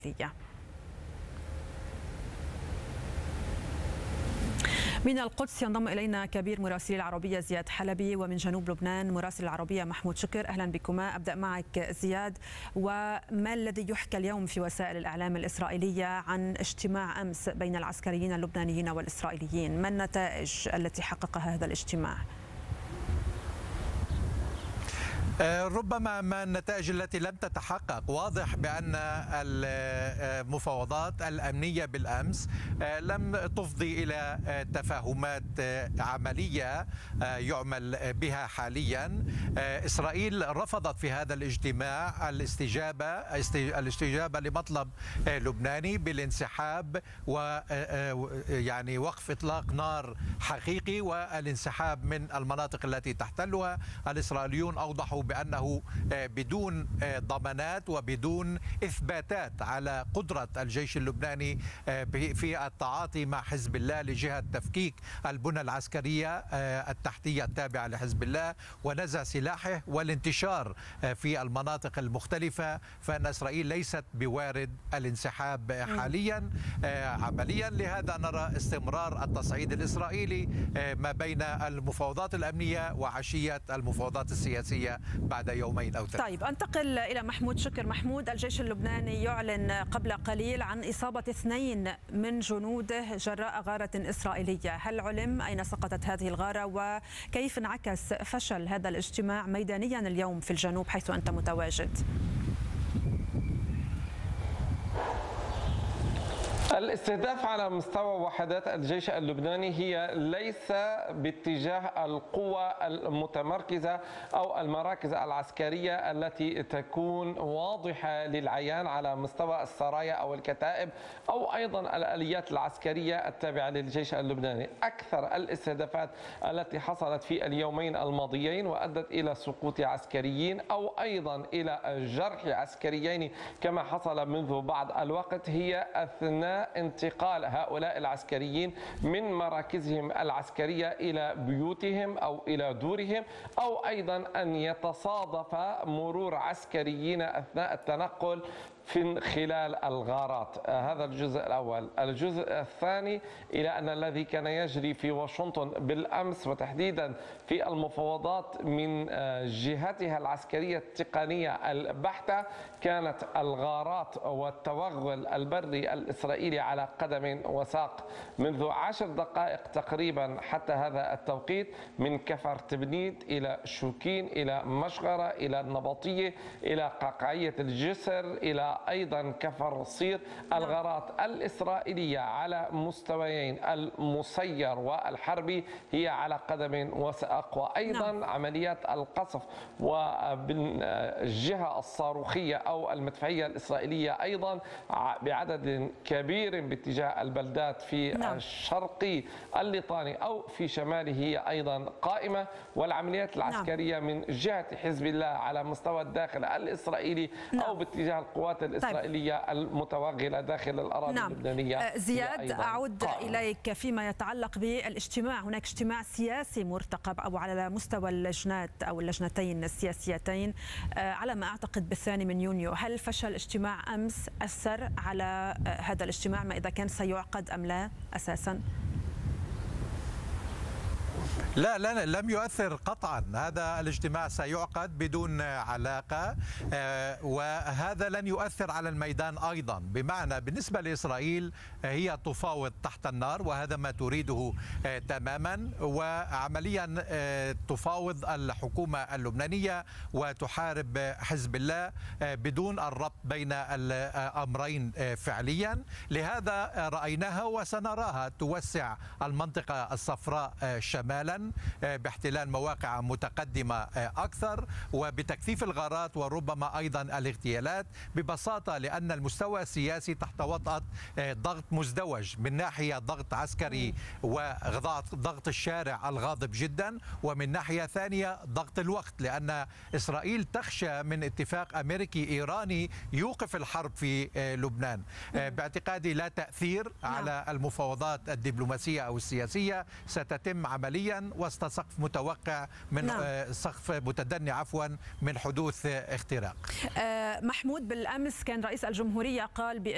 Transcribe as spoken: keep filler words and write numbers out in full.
من القدس ينضم إلينا كبير مراسلي العربية زياد حلبي، ومن جنوب لبنان مراسل العربية محمود شكر. أهلا بكما. أبدأ معك زياد، وما الذي يحكى اليوم في وسائل الإعلام الإسرائيلية عن اجتماع أمس بين العسكريين اللبنانيين والإسرائيليين؟ ما النتائج التي حققها هذا الاجتماع؟ ربما ما النتائج التي لم تتحقق. واضح بأن المفاوضات الأمنية بالأمس لم تفضي إلى تفاهمات عملية يعمل بها حاليا. إسرائيل رفضت في هذا الاجتماع الاستجابة الاستجابة لمطلب لبناني بالانسحاب ويعني وقف إطلاق نار حقيقي والانسحاب من المناطق التي تحتلها. الإسرائيليون أوضحوا بأنه بدون ضمانات وبدون إثباتات على قدرة الجيش اللبناني في التعاطي مع حزب الله لجهة تفكيك البنى العسكرية التحتية التابعة لحزب الله ونزع سلاحه والانتشار في المناطق المختلفة، فإن إسرائيل ليست بوارد الانسحاب حاليا عمليا. لهذا نرى استمرار التصعيد الإسرائيلي ما بين المفاوضات الأمنية وعشية المفاوضات السياسية بعد يومين أو ثلاثة. طيب، أنتقل إلى محمود شكر. محمود، الجيش اللبناني يعلن قبل قليل عن إصابة اثنين من جنوده جراء غارة إسرائيلية. هل علم أين سقطت هذه الغارة، وكيف انعكس فشل هذا الاجتماع ميدانيا اليوم في الجنوب حيث أنت متواجد؟ الاستهداف على مستوى وحدات الجيش اللبناني هي ليس باتجاه القوى المتمركزة أو المراكز العسكرية التي تكون واضحة للعيان على مستوى السرايا أو الكتائب أو أيضا الآليات العسكرية التابعة للجيش اللبناني. أكثر الاستهدافات التي حصلت في اليومين الماضيين وأدت إلى سقوط عسكريين أو أيضا إلى جرح عسكريين كما حصل منذ بعض الوقت هي أثناء انتقال هؤلاء العسكريين من مراكزهم العسكرية إلى بيوتهم أو إلى دورهم، أو أيضا أن يتصادف مرور عسكريين أثناء التنقل في خلال الغارات. هذا الجزء الأول. الجزء الثاني إلى أن الذي كان يجري في واشنطن بالأمس وتحديدا في المفاوضات من جهتها العسكرية التقنية البحتة كانت الغارات والتوغل البري الإسرائيلي على قدم وساق منذ عشر دقائق تقريبا حتى هذا التوقيت، من كفر تبنيد إلى شوكين إلى مشغرة إلى النبطية إلى قاقعية الجسر إلى أيضا كفر صير. الغارات الإسرائيلية على مستويين المسير والحربي هي على قدم وساق، وأيضا نعم. عمليات القصف وبالجهة الصاروخية أو المدفعية الإسرائيلية أيضا بعدد كبير باتجاه البلدات في نعم. الشرقي الليطاني أو في شماله هي أيضا قائمة، والعمليات العسكرية نعم. من جهة حزب الله على مستوى الداخل الإسرائيلي نعم. أو باتجاه القوات الإسرائيلية طيب. المتوغلة داخل الأراضي نعم. اللبنانية. زياد، أعود قائمة. إليك فيما يتعلق بالاجتماع. هناك اجتماع سياسي مرتقب أو على مستوى اللجنات أو اللجنتين السياسيتين على ما أعتقد بالثاني من يونيو. هل فشل اجتماع أمس أثر على هذا الاجتماع، ما إذا كان سيعقد أم لا أساساً؟ لا لا لم يؤثر قطعا. هذا الاجتماع سيعقد بدون علاقة، وهذا لن يؤثر على الميدان أيضا. بمعنى بالنسبة لإسرائيل هي تفاوض تحت النار وهذا ما تريده تماما، وعمليا تفاوض الحكومة اللبنانية وتحارب حزب الله بدون الربط بين الأمرين فعليا. لهذا رأيناها وسنراها توسع المنطقة الصفراء شمالا باحتلال مواقع متقدمة أكثر وبتكثيف الغارات وربما أيضا الاغتيالات، ببساطة لأن المستوى السياسي تحت وطأة ضغط مزدوج، من ناحية ضغط عسكري وضغط الشارع الغاضب جدا، ومن ناحية ثانية ضغط الوقت، لأن إسرائيل تخشى من اتفاق أمريكي إيراني يوقف الحرب في لبنان. باعتقادي لا تأثير على المفاوضات الدبلوماسية أو السياسية، ستتم عمليا وسط سقف متوقع من نعم. سقف متدني عفوا من حدوث اختراق. محمود، بالأمس كان رئيس الجمهورية قال